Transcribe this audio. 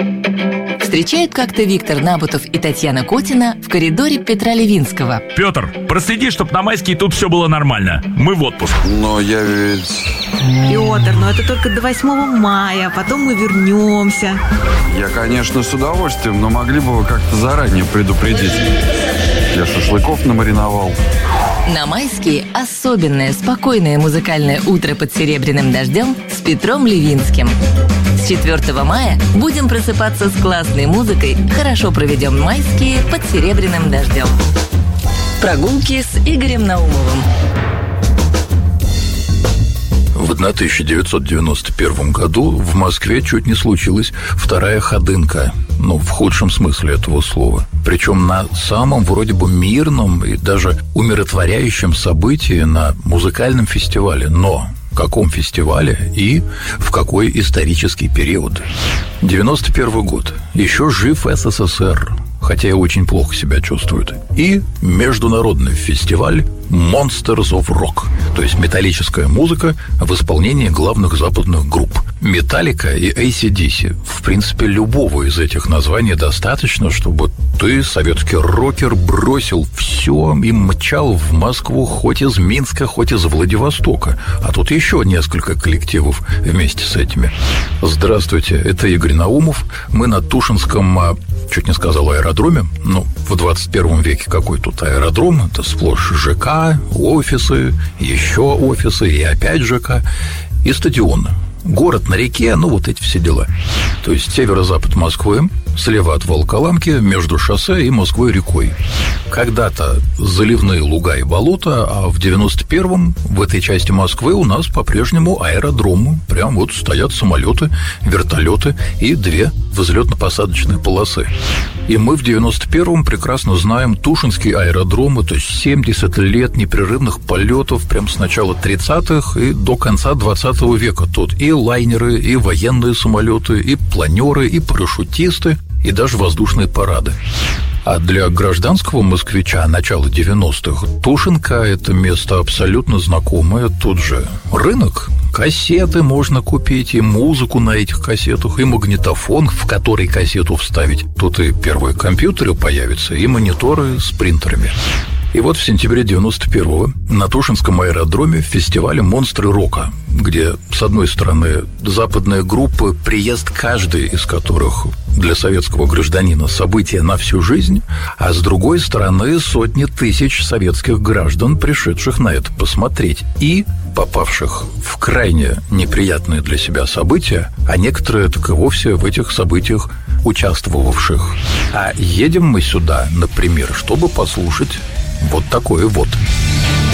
Встречают как-то Виктор Набутов и Татьяна Котина в коридоре Петра Левинского. Петр, проследи, чтоб на майские тут все было нормально. Мы в отпуск. Но я ведь... Петр, но это только до 8 мая, потом мы вернемся. Я, конечно, с удовольствием, но могли бы вы как-то заранее предупредить. Я шашлыков намариновал. На майские особенное спокойное музыкальное утро под серебряным дождем с Петром Левинским. С 4 мая будем просыпаться с классной музыкой, хорошо проведем майские под серебряным дождем. Прогулки с Игорем Наумовым. В 1991 году в Москве чуть не случилась вторая ходынка, в худшем смысле этого слова. Причем на самом вроде бы мирном и даже умиротворяющем событии на музыкальном фестивале. Но в каком фестивале и в какой исторический период? 91 год. Еще жив СССР, хотя и очень плохо себя чувствует. И международный фестиваль Monsters of Rock, то есть металлическая музыка в исполнении главных западных групп. Металлика и AC/DC. В принципе, любого из этих названий достаточно, чтобы ты, советский рокер, бросил все и мчал в Москву хоть из Минска, хоть из Владивостока. А тут еще несколько коллективов вместе с этими. Здравствуйте, это Игорь Наумов. Мы на Тушинском, чуть не сказал, аэродроме. В 21 веке какой тут аэродром? Это сплошь ЖК, офисы, еще офисы и опять ЖК и стадионы. Город на реке, эти все дела. То есть северо-запад Москвы, слева от Волоколамки, между шоссе и Москвой-рекой. Когда-то заливные луга и болота, а в 91-м в этой части Москвы у нас по-прежнему аэродром. Прям стоят самолеты, вертолеты и 2 взлетно-посадочные полосы. И мы в 91-м прекрасно знаем Тушинский аэродром, то есть 70 лет непрерывных полетов прям с начала 30-х и до конца 20 века. Тут и лайнеры, и военные самолеты, и планеры, и парашютисты, и даже воздушные парады. А для гражданского москвича начала 90-х Тушинка – это место абсолютно знакомое. Тут же рынок, кассеты можно купить, и музыку на этих кассетах, и магнитофон, в который кассету вставить. Тут и первые компьютеры появятся, и мониторы с принтерами. И вот в сентябре 91-го на Тушинском аэродроме в фестивале «Монстры рока», где, с одной стороны, западные группы, приезд каждой из которых для советского гражданина событие на всю жизнь, а с другой стороны, сотни тысяч советских граждан, пришедших на это посмотреть и попавших в крайне неприятные для себя события, а некоторые так и вовсе в этих событиях участвовавших. А едем мы сюда, например, чтобы послушать вот такое вот.